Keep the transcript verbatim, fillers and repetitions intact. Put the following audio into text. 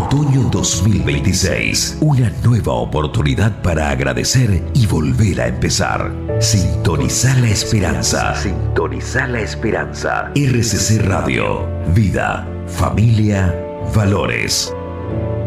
Otoño dos mil veintiséis. Una nueva oportunidad para agradecer y volver a empezar. Sintoniza la esperanza. Sintoniza la esperanza. R C C Radio. Vida, familia, valores.